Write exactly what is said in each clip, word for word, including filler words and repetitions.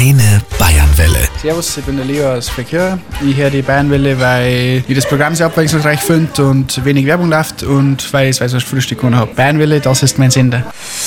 Deine Bayernwelle. Servus, ich bin der Leo aus Verkehr. Ich höre die Bayernwelle, weil ich das Programm sehr abwechslungsreich finde und wenig Werbung läuft und weil ich es als Frühstück habe. Bayernwelle, das ist mein Sender.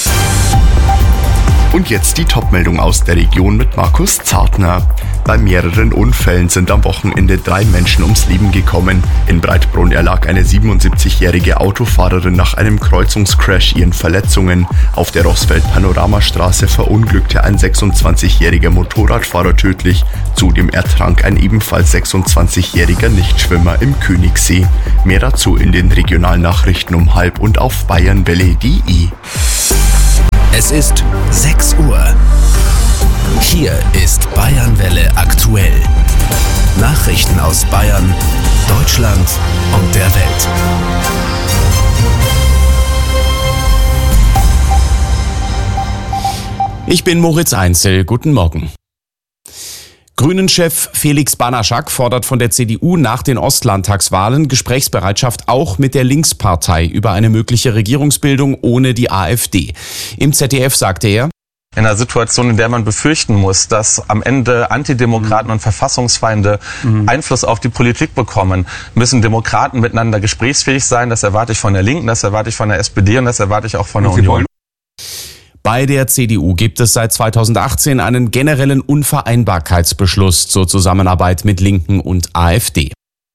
Und jetzt die Top-Meldung aus der Region mit Markus Zartner. Bei mehreren Unfällen sind am Wochenende drei Menschen ums Leben gekommen. In Breitbrunn erlag eine siebenundsiebzigjährige Autofahrerin nach einem Kreuzungscrash ihren Verletzungen. Auf der Rossfeld-Panoramastraße verunglückte ein sechsundzwanzigjähriger Motorradfahrer tödlich. Zudem ertrank ein ebenfalls sechsundzwanzigjähriger Nichtschwimmer im Königssee. Mehr dazu in den Regionalnachrichten um halb und auf bayernwelle punkt de. Es ist sechs Uhr. Hier ist Bayernwelle aktuell. Nachrichten aus Bayern, Deutschland und der Welt. Ich bin Moritz Einzel. Guten Morgen. Grünen-Chef Felix Banaschak fordert von der C D U nach den Ostlandtagswahlen Gesprächsbereitschaft auch mit der Linkspartei über eine mögliche Regierungsbildung ohne die AfD. Im Z D F sagte er: In einer Situation, in der man befürchten muss, dass am Ende Antidemokraten und Verfassungsfeinde mhm. Einfluss auf die Politik bekommen, müssen Demokraten miteinander gesprächsfähig sein. Das erwarte ich von der Linken, das erwarte ich von der S P D und das erwarte ich auch von der Union. Bei der C D U gibt es seit zweitausendachtzehn einen generellen Unvereinbarkeitsbeschluss zur Zusammenarbeit mit Linken und AfD.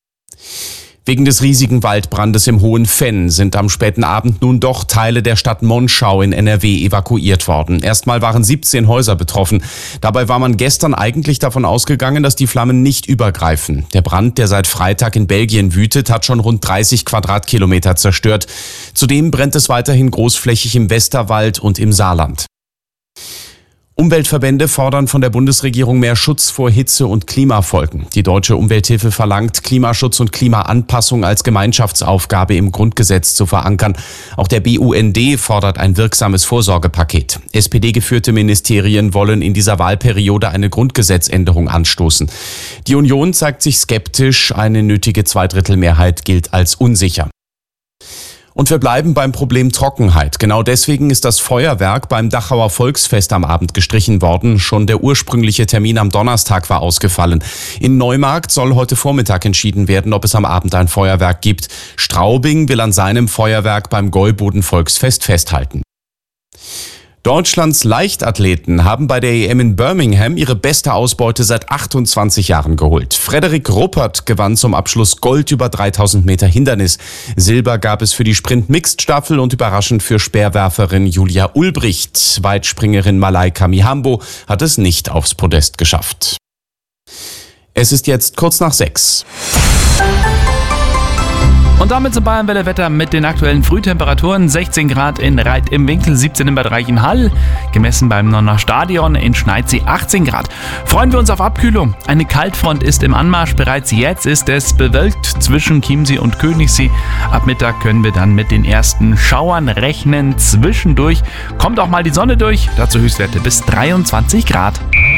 Wegen des riesigen Waldbrandes im Hohen Venn sind am späten Abend nun doch Teile der Stadt Monschau in N R W evakuiert worden. Erstmal waren siebzehn Häuser betroffen. Dabei war man gestern eigentlich davon ausgegangen, dass die Flammen nicht übergreifen. Der Brand, der seit Freitag in Belgien wütet, hat schon rund dreißig Quadratkilometer zerstört. Zudem brennt es weiterhin großflächig im Westerwald und im Saarland. Umweltverbände fordern von der Bundesregierung mehr Schutz vor Hitze- und Klimafolgen. Die Deutsche Umwelthilfe verlangt, Klimaschutz und Klimaanpassung als Gemeinschaftsaufgabe im Grundgesetz zu verankern. Auch der B U N D fordert ein wirksames Vorsorgepaket. S P D-geführte Ministerien wollen in dieser Wahlperiode eine Grundgesetzänderung anstoßen. Die Union zeigt sich skeptisch, eine nötige Zweidrittelmehrheit gilt als unsicher. Und wir bleiben beim Problem Trockenheit. Genau deswegen ist das Feuerwerk beim Dachauer Volksfest am Abend gestrichen worden. Schon der ursprüngliche Termin am Donnerstag war ausgefallen. In Neumarkt soll heute Vormittag entschieden werden, ob es am Abend ein Feuerwerk gibt. Straubing will an seinem Feuerwerk beim Gäuboden Volksfest festhalten. Deutschlands Leichtathleten haben bei der E M in Birmingham ihre beste Ausbeute seit achtundzwanzig Jahren geholt. Frederik Ruppert gewann zum Abschluss Gold über dreitausend Meter Hindernis. Silber gab es für die Sprint-Mixed-Staffel und überraschend für Speerwerferin Julia Ulbricht. Weitspringerin Malaika Mihambo hat es nicht aufs Podest geschafft. Es ist jetzt kurz nach sechs. Und damit zum Bayernwelle-Wetter mit den aktuellen Frühtemperaturen. sechzehn Grad in Reit im Winkel, siebzehn im Bad Reichenhall. Gemessen beim Nonner Stadion in Schneidsee achtzehn Grad. Freuen wir uns auf Abkühlung. Eine Kaltfront ist im Anmarsch. Bereits jetzt ist es bewölkt zwischen Chiemsee und Königssee. Ab Mittag können wir dann mit den ersten Schauern rechnen. Zwischendurch kommt auch mal die Sonne durch. Dazu Höchstwerte bis dreiundzwanzig Grad.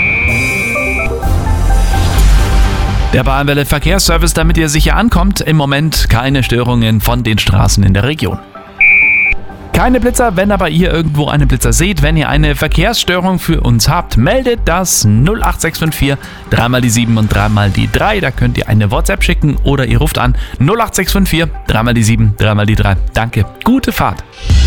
Der Bayernwelle Verkehrsservice, damit ihr sicher ankommt. Im Moment keine Störungen von den Straßen in der Region. Keine Blitzer, wenn aber ihr irgendwo einen Blitzer seht, wenn ihr eine Verkehrsstörung für uns habt, meldet das null acht sechs fünf vier, dreimal die sieben und dreimal die drei. Da könnt ihr eine WhatsApp schicken oder ihr ruft an null acht sechs fünf vier, dreimal die sieben, dreimal die drei. Danke, gute Fahrt.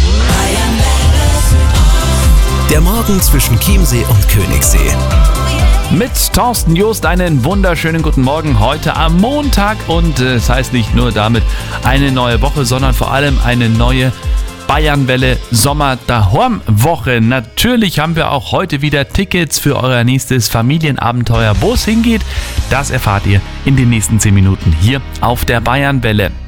Der Morgen zwischen Chiemsee und Königssee. Mit Thorsten Joost einen wunderschönen guten Morgen heute am Montag und es das heißt nicht nur damit eine neue Woche, sondern vor allem eine neue Bayernwelle Sommer daheim Woche. Natürlich haben wir auch heute wieder Tickets für euer nächstes Familienabenteuer. Wo es hingeht, das erfahrt ihr in den nächsten zehn Minuten hier auf der Bayernwelle.